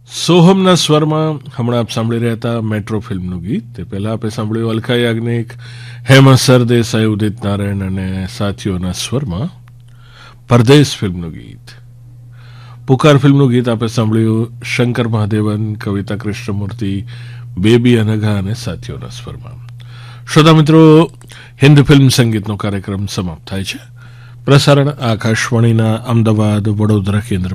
સોહમના સ્વરમાં હમણાં આપ સાંભળી રહ્યા હતા મેટ્રો ફિલ્મનું ગીત. તે પહેલાં આપણે સાંભળ્યું અલકા યાજ્ઞિક, હેમા સરદેસાઈ, ઉદિત નારાયણ અને સાથીઓના સ્વરમાં પરદેશ ફિલ્મનું ગીત. પુકાર ફિલ્મનું ગીત આપણે સાંભળ્યું શંકર મહાદેવન, કવિતા કૃષ્ણમૂર્તિ, બેબી અનઘા અને સાથીઓના સ્વરમાં. શ્રોતા મિત્રો, હિન્દ ફિલ્મ સંગીતનો કાર્યક્રમ સમાપ્ત થાય છે. પ્રસારણ આકાશવાણીના અમદાવાદ વડોદરા કેન્દ્ર